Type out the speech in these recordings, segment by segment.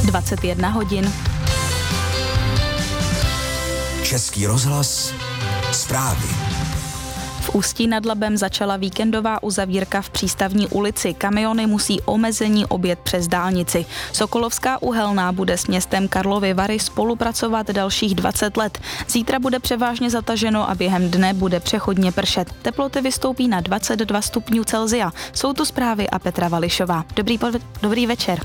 21 hodin. Český rozhlas, zprávy. V Ústí nad Labem začala víkendová uzavírka v Přístavní ulici. Kamiony musí omezení objet přes dálnici. Sokolovská uhelná bude s městem Karlovy Vary spolupracovat dalších 20 let. Zítra bude převážně zataženo a během dne bude přechodně pršet. Teploty vystoupí na 22 stupňů Celsia. Jsou tu zprávy a Petra Vališová. Dobrý večer.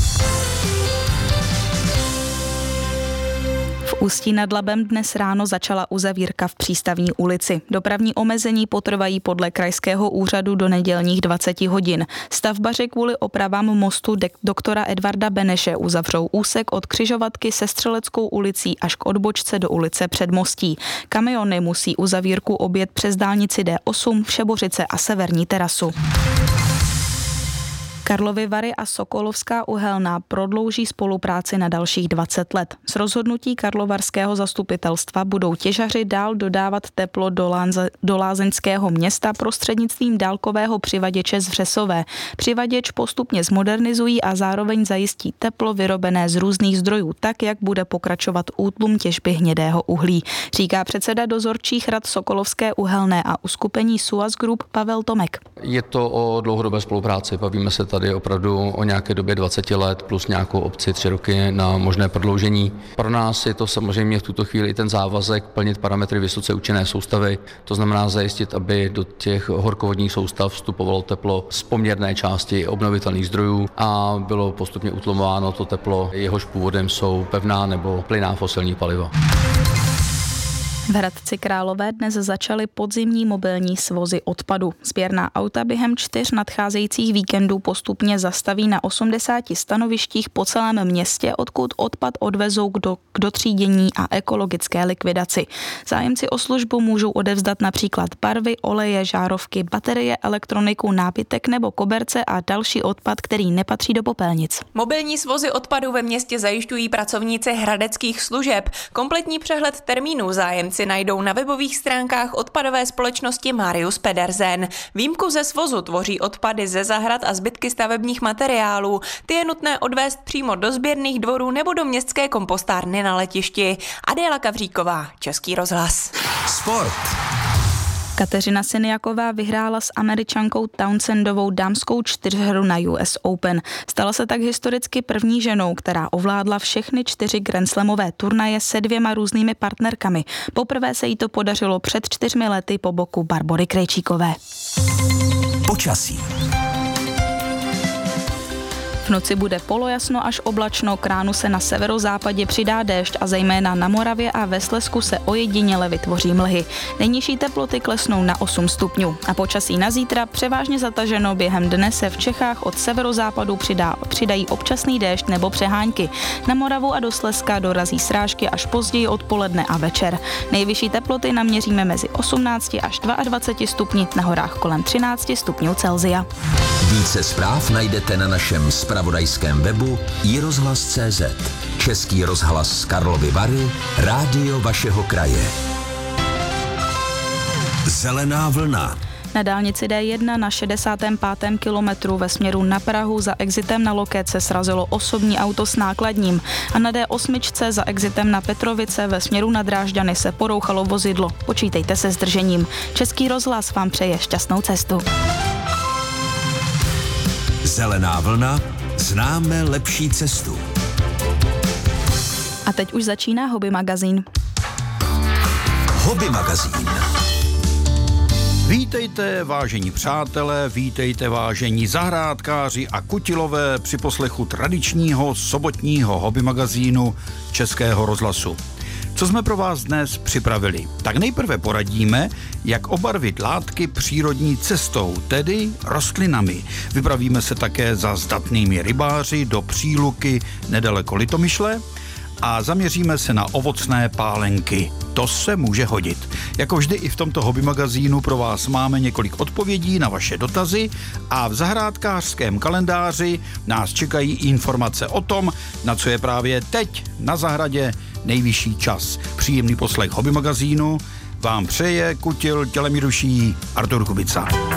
V Ústí nad Labem dnes ráno začala uzavírka v Přístavní ulici. Dopravní omezení potrvají podle krajského úřadu do nedělních 20 hodin. Stavbaři kvůli opravám mostu doktora Edvarda Beneše uzavřou úsek od křižovatky se Střeleckou ulicí až k odbočce do ulice Předmostí. Kamiony musí uzavírku objet přes dálnici D8, Všebořice a Severní terasu. Karlovy Vary a Sokolovská uhelná prodlouží spolupráci na dalších 20 let. Z rozhodnutí karlovarského zastupitelstva budou těžaři dál dodávat teplo do lázeňského města prostřednictvím dálkového přivaděče z Vřesové. Přivaděč postupně zmodernizují a zároveň zajistí teplo vyrobené z různých zdrojů, tak jak bude pokračovat útlum těžby hnědého uhlí, říká předseda dozorčích rad Sokolovské uhelné a uskupení Suez Group Pavel Tomek. Je to o dlouhodobé spolupráci, bavíme se tady opravdu o nějaké době 20 let plus nějakou opci 3 roky na možné prodloužení. Pro nás je to samozřejmě v tuto chvíli ten závazek plnit parametry vysoce účinné soustavy, to znamená zajistit, aby do těch horkovodních soustav vstupovalo teplo z poměrné části obnovitelných zdrojů a bylo postupně utlumováno to teplo, jehož původem jsou pevná nebo plynná fosilní paliva. V Hradci Králové dnes začaly podzimní mobilní svozy odpadu. Sběrná auta během 4 nadcházejících víkendů postupně zastaví na 80 stanovištích po celém městě, odkud odpad odvezou k dotřídění a ekologické likvidaci. Zájemci o službu můžou odevzdat například barvy, oleje, žárovky, baterie, elektroniku, nábytek nebo koberce a další odpad, který nepatří do popelnic. Mobilní svozy odpadu ve městě zajišťují pracovníci hradeckých služeb. Kompletní přehled termínů zájemci najdou na webových stránkách odpadové společnosti Marius Pedersen. Výjimku ze svozu tvoří odpady ze zahrad a zbytky stavebních materiálů. Ty je nutné odvést přímo do sběrných dvorů nebo do městské kompostárny na letišti. Adéla Kavříková, Český rozhlas. Sport. Kateřina Siniaková vyhrála s Američankou Townsendovou dámskou čtyřhru na US Open. Stala se tak historicky první ženou, která ovládla všechny 4 grandslamové turnaje se 2 různými partnerkami. Poprvé se jí to podařilo před 4 lety po boku Barbory Krejčíkové. Počasí. V noci bude polojasno až oblačno, k ránu se na severozápadě přidá déšť a zejména na Moravě a ve Slezsku se ojediněle vytvoří mlhy. Nejnižší teploty klesnou na 8 stupňů. A počasí na zítra převážně zataženo, během dne se v Čechách od severozápadu přidají občasný déšť nebo přehánky. Na Moravu a do Slezska dorazí srážky až později odpoledne a večer. Nejvyšší teploty naměříme mezi 18 až 22 stupni, na horách kolem 13 stupňů Celsia. Více zpráv najdete na našem zpravodajském webu iRozhlas.cz. Český rozhlas z Karlovy Vary, rádio vašeho kraje. Zelená vlna. Na dálnici D1 na 65. kilometru ve směru na Prahu za exitem na Lokec se srazilo osobní auto s nákladním a na D8 za exitem na Petrovice ve směru na Drážďany se porouchalo vozidlo. Počítejte se zdržením. Český rozhlas vám přeje šťastnou cestu. Zelená vlna, známe lepší cestu. A teď už začíná Hobby magazín. Hobby magazín. Vítejte, vážení přátelé, vítejte, vážení zahrádkáři a kutilové při poslechu tradičního sobotního hobby magazínu Českého rozhlasu. Co jsme pro vás dnes připravili? Tak nejprve poradíme, jak obarvit látky přírodní cestou, tedy rostlinami. Vypravíme se také za zdatnými rybáři do Příluky nedaleko Litomyšle a zaměříme se na ovocné pálenky. To se může hodit. Jako vždy i v tomto hobby magazínu pro vás máme několik odpovědí na vaše dotazy a v zahrádkářském kalendáři nás čekají informace o tom, na co je právě teď na zahradě nejvyšší čas. Příjemný poslech hobby magazínu vám přeje kutil tělemi duší Artur Kubica.